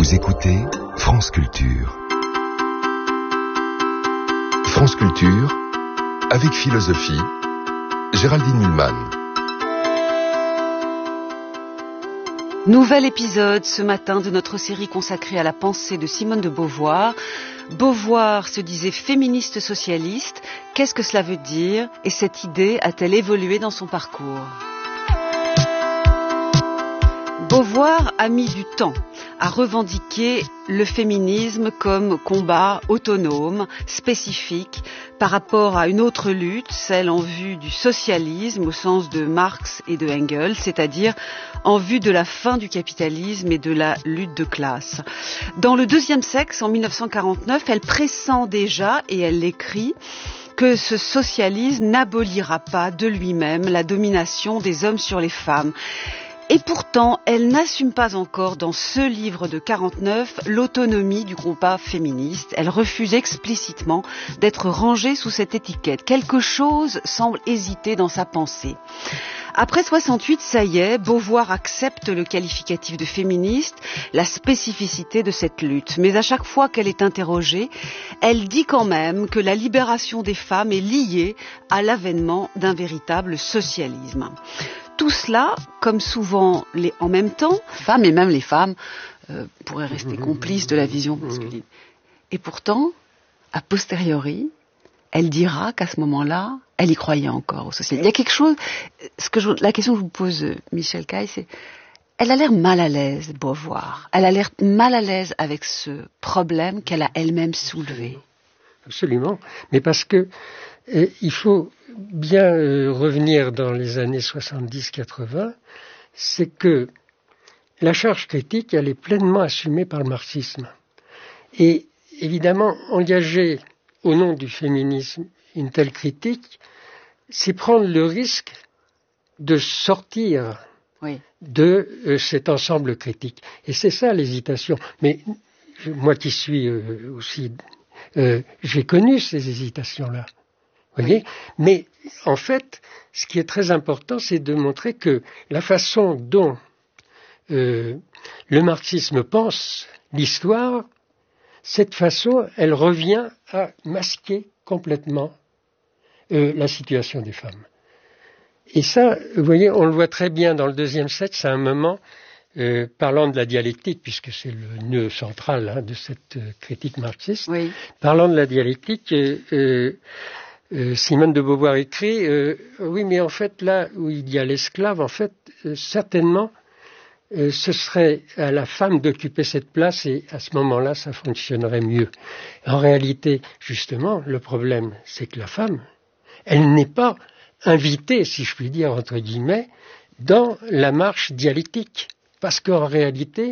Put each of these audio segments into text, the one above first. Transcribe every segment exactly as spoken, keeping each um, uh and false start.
Vous écoutez France Culture. France Culture, avec philosophie, Géraldine Mühlmann. Nouvel épisode ce matin de notre série consacrée à la pensée de Simone de Beauvoir. Beauvoir se disait féministe socialiste. Qu'est-ce que cela veut dire? Et cette idée a-t-elle évolué dans son parcours? Beauvoir a mis du temps à revendiquer le féminisme comme combat autonome, spécifique, par rapport à une autre lutte, celle en vue du socialisme au sens de Marx et de Engels, c'est-à-dire en vue de la fin du capitalisme et de la lutte de classe. Dans Le deuxième sexe, en mille neuf cent quarante-neuf, elle pressent déjà, et elle l'écrit, que ce socialisme n'abolira pas de lui-même la domination des hommes sur les femmes. Et pourtant, elle n'assume pas encore dans ce livre de quarante-neuf l'autonomie du combat féministe. Elle refuse explicitement d'être rangée sous cette étiquette. Quelque chose semble hésiter dans sa pensée. Après soixante-huit, ça y est, Beauvoir accepte le qualificatif de féministe, la spécificité de cette lutte. Mais à chaque fois qu'elle est interrogée, elle dit quand même que la libération des femmes est liée à l'avènement d'un véritable socialisme. Tout cela, comme souvent les, en même temps, femmes et même les femmes euh, pourraient rester complices de la vision masculine. Et pourtant, a posteriori, elle dira qu'à ce moment-là, elle y croyait encore au socialisme. Il y a quelque chose, ce que je, la question que je vous pose, Michel Caille, c'est, elle a l'air mal à l'aise, Beauvoir. Elle a l'air mal à l'aise avec ce problème qu'elle a elle-même soulevé. Absolument, mais parce que euh, il faut bien euh, revenir dans les années soixante-dix quatre-vingts, c'est que la charge critique, elle est pleinement assumée par le marxisme. Et évidemment, engager au nom du féminisme une telle critique, c'est prendre le risque de sortir oui. de euh, cet ensemble critique. Et c'est ça l'hésitation. Mais moi qui suis euh, aussi... Euh, j'ai connu ces hésitations-là. Vous voyez ? Mais en fait, ce qui est très important, c'est de montrer que la façon dont euh, le marxisme pense l'histoire, cette façon, elle revient à masquer complètement euh, la situation des femmes. Et ça, vous voyez, on le voit très bien dans le deuxième sexe, à un moment, euh, parlant de la dialectique, puisque c'est le nœud central hein, de cette euh, critique marxiste, oui. Parlant de la dialectique, euh, euh, euh, Simone de Beauvoir écrit euh, « Oui, mais en fait, là où il y a l'esclave, en fait, euh, certainement, euh, ce serait à la femme d'occuper cette place et à ce moment-là, ça fonctionnerait mieux. » En réalité, justement, le problème, c'est que la femme, elle n'est pas invitée, si je puis dire, entre guillemets, dans la marche dialectique. Parce qu'en réalité,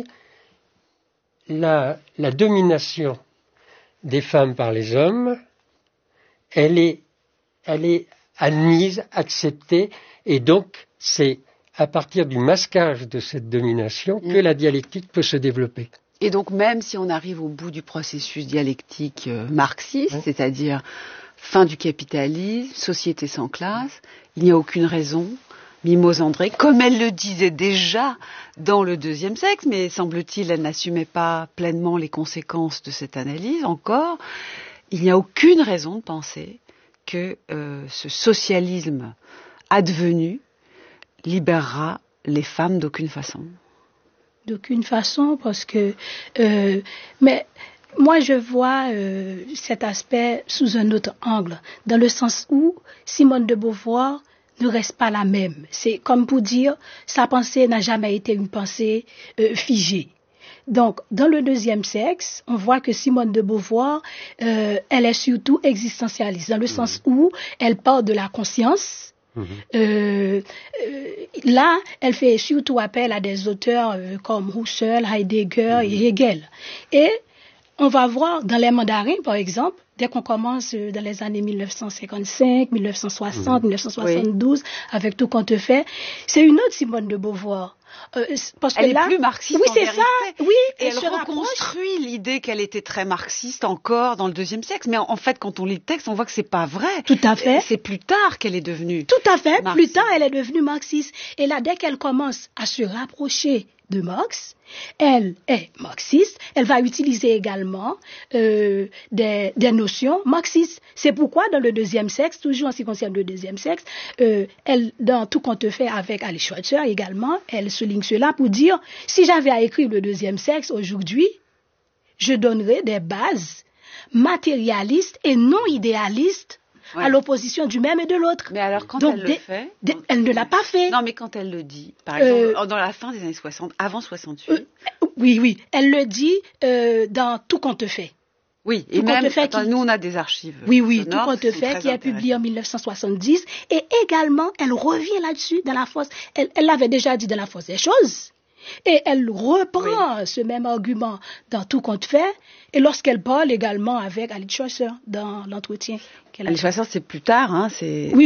la, la domination des femmes par les hommes, elle est, elle est admise, acceptée, et donc c'est à partir du masquage de cette domination que la dialectique peut se développer. Et donc même si on arrive au bout du processus dialectique euh, marxiste, oui. C'est-à-dire fin du capitalisme, société sans classe, il n'y a aucune raison... Mimose André, comme elle le disait déjà dans Le deuxième sexe, mais semble-t-il, elle n'assumait pas pleinement les conséquences de cette analyse encore. Il n'y a aucune raison de penser que euh, ce socialisme advenu libérera les femmes d'aucune façon. D'aucune façon, parce que... Euh, mais moi, je vois euh, cet aspect sous un autre angle, dans le sens où Simone de Beauvoir ne reste pas la même. C'est comme pour dire, sa pensée n'a jamais été une pensée euh, figée. Donc, dans Le deuxième sexe, on voit que Simone de Beauvoir, euh, elle est surtout existentialiste, dans le mmh. sens où elle part de la conscience. Mmh. Euh, euh, là, elle fait surtout appel à des auteurs euh, comme Husserl, Heidegger mmh. et Hegel. Et on va voir dans les mandarins, par exemple, dès qu'on commence dans les années mille neuf cent cinquante-cinq, mille neuf cent soixante, mmh. mille neuf cent soixante-douze, oui. avec Tout compte fait, c'est une autre Simone de Beauvoir. Euh, parce elle que là, est plus marxiste oui, en c'est vérité. ça. Oui, et elle reconstruit l'idée qu'elle était très marxiste encore dans Le deuxième sexe. Mais en, en fait, quand on lit le texte, on voit que c'est pas vrai. Tout à fait. C'est plus tard qu'elle est devenue. Tout à fait. Marxiste. Plus tard, elle est devenue marxiste. Et là, dès qu'elle commence à se rapprocher de Marx. Elle est marxiste. Elle va utiliser également euh, des, des notions marxistes. C'est pourquoi dans le deuxième sexe, toujours en ce qui concerne le deuxième sexe, euh, elle, dans Tout compte fait avec Alice Schweitzer également, elle souligne cela pour dire, si j'avais à écrire le deuxième sexe aujourd'hui, je donnerais des bases matérialistes et non idéalistes ouais. à l'opposition du même et de l'autre. Mais alors quand Donc, elle des, le fait... des, elle ne l'a pas fait. Non, mais quand elle le dit, par exemple, euh, dans la fin des années soixante, avant soixante-huit... Euh, oui, oui, elle le dit euh, dans Tout compte fait. Oui, et tout même, fait attends, qui... nous on a des archives. Oui, oui, sonores, Tout compte fait qui est publié en mille neuf cent soixante-dix. Et également, elle revient là-dessus dans la force. Elle, elle l'avait déjà dit dans la force des choses. Et elle reprend oui. ce même argument dans Tout compte fait. Et lorsqu'elle parle également avec Alice Schweitzer dans l'entretien qu'elle a. Alice Schweitzer, c'est plus tard, hein, c'est... Oui,